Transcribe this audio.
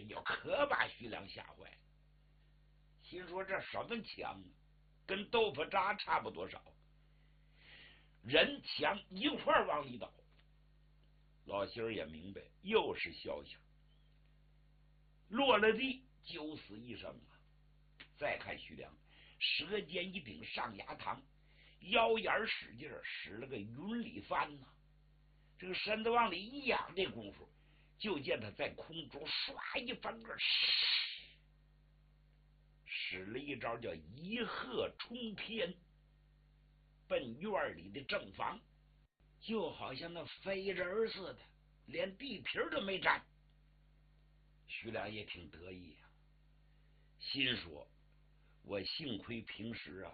叫可把徐良吓坏，心说这什么枪啊，跟豆腐渣差不多少，人枪一块往里倒。老星儿也明白，又是小枪，落了地九死一生啊！再看徐良，舌尖一顶上牙膛，腰眼使劲使了个云里翻呐、这个身子往里一仰的功夫，就见他在空中唰一翻个，使了一招叫一鹤冲天，奔院里的正房，就好像那飞人似的，连地皮都没沾。徐良也挺得意啊，心说我幸亏平时